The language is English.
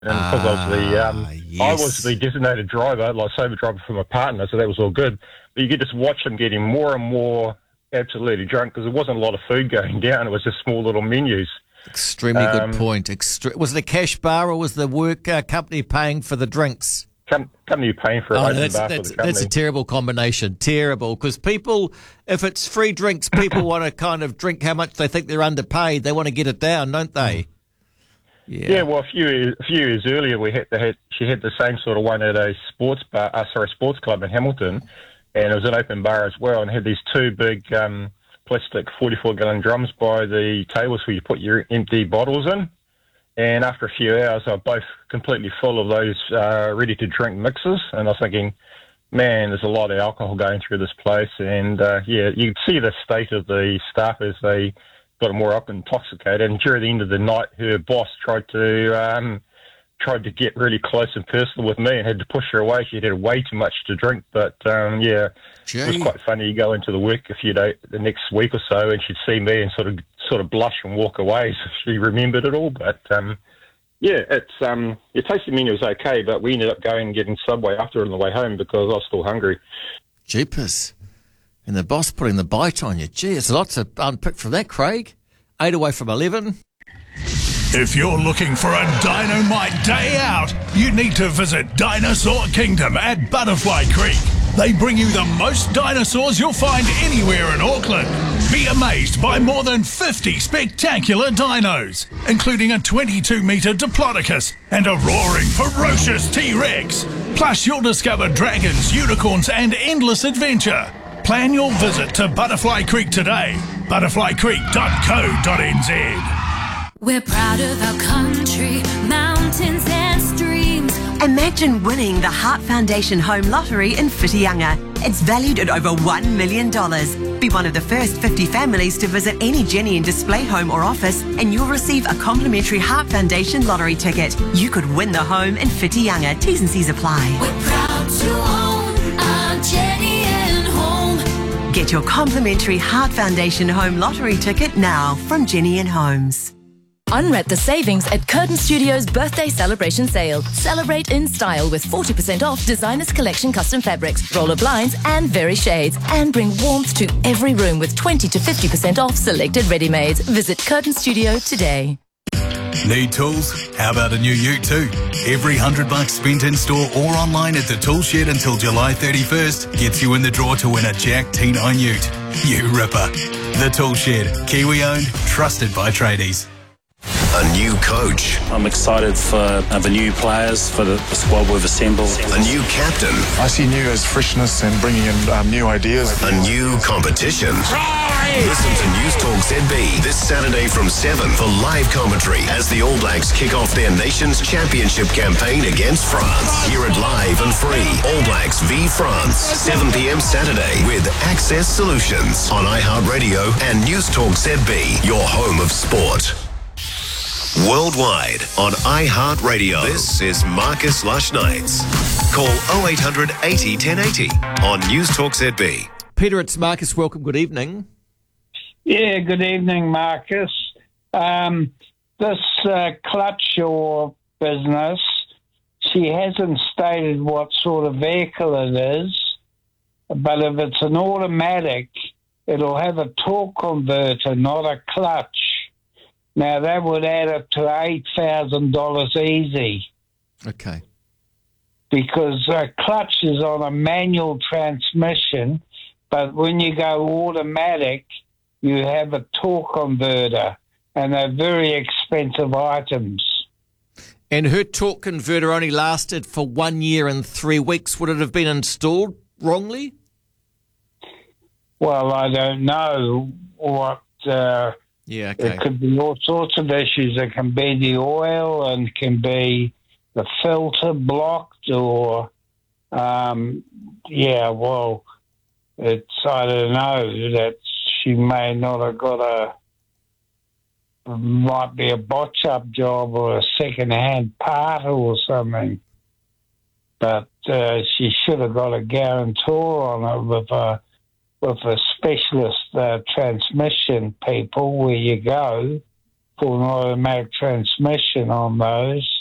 And because I was yes. the designated driver, like sober driver for my partner, so that was all good. But you could just watch them getting more and more absolutely drunk because there wasn't a lot of food going down. It was just small little menus. Extremely good point. Was it a cash bar or was the work company paying for the drinks? Company paying for it. Oh, that's a terrible combination. Terrible, because people, if it's free drinks, people want to kind of drink how much they think they're underpaid. They want to get it down, don't they? Yeah. Well, a few years earlier, she had the same sort of one at a sports club in Hamilton, and it was an open bar as well, and had these two big plastic 44-gallon drums by the tables where you put your empty bottles in. And after a few hours, they were both completely full of those ready-to-drink mixes. And I was thinking, man, there's a lot of alcohol going through this place. And, you could see the state of the staff as they got more up intoxicated. And during the end of the night, her boss tried to get really close and personal with me and had to push her away. She had way too much to drink. But, it was quite funny. You go into the work the next week or so, and she'd see me and sort of blush and walk away. So she remembered it all. But, your tasting menu was okay, but we ended up going and getting Subway after on the way home because I was still hungry. Jeepers. And the boss putting the bite on you. Gee, it's a lot to unpick from that, Craig. 8 away from 11. If you're looking for a dynamite day out, you need to visit Dinosaur Kingdom at Butterfly Creek. They bring you the most dinosaurs you'll find anywhere in Auckland. Be amazed by more than 50 spectacular dinos, including a 22-metre Diplodocus and a roaring, ferocious T-Rex. Plus, you'll discover dragons, unicorns and endless adventure. Plan your visit to Butterfly Creek today. butterflycreek.co.nz. We're proud of our country, mountains and streams. Imagine winning the Heart Foundation Home Lottery in Whitianga. It's valued at over $1 million. Be one of the first 50 families to visit any Jenny and Display home or office, and you'll receive a complimentary Heart Foundation lottery ticket. You could win the home in Whitianga. T's and C's apply. We're proud to own our Jenny and Home. Get your complimentary Heart Foundation Home Lottery ticket now from Jenny and Homes. Unwrap the savings at Curtin Studios' birthday celebration sale. Celebrate in style with 40% off Designers Collection custom fabrics, roller blinds and very shades. And bring warmth to every room with 20 to 50% off selected ready-mades. Visit Curtin Studio today. Need tools? How about a new ute too? Every $100 spent in store or online at the Tool Shed until July 31st gets you in the draw to win a Jack T9 ute. You ripper. The Tool Shed. Kiwi-owned, trusted by tradies. A new coach. I'm excited for the new players, for the squad we've assembled. A new captain. I see new as freshness and bringing in new ideas. A new competition. Listen to News Talk ZB this Saturday from 7 for live commentary as the All Blacks kick off their nation's championship campaign against France. Hear it live and free. All Blacks v France, 7 p.m. Saturday with Access Solutions on iHeartRadio and News Talk ZB, your home of sport. Worldwide on iHeartRadio. This is Marcus Lush Nights. Call 0800 80 1080 on News Talk ZB. Peter, it's Marcus. Welcome. Good evening. Yeah, good evening, Marcus. This Clutchore business, she hasn't stated what sort of vehicle it is, but if it's an automatic, it'll have a torque converter, not a clutch. Now, that would add up to $8,000 easy. Okay. Because clutch is on a manual transmission, but when you go automatic, you have a torque converter, and they're very expensive items. And her torque converter only lasted for 1 year and 3 weeks. Would it have been installed wrongly? Well, I don't know what... Yeah, okay. It could be all sorts of issues. It can be the oil and can be the filter blocked or, I don't know, that she may not have got might be a botch-up job or a second-hand part or something. But she should have got a guarantor on it with a specialist transmission people where you go for an automatic transmission on those.